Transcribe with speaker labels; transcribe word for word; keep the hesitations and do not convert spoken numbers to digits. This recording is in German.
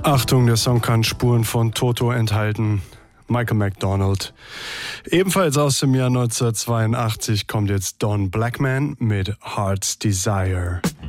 Speaker 1: Achtung, der Song kann Spuren von Toto enthalten. Michael McDonald. Ebenfalls aus dem Jahr neunzehnhundertzweiundachtzig kommt jetzt Don Blackman mit Heart's Desire.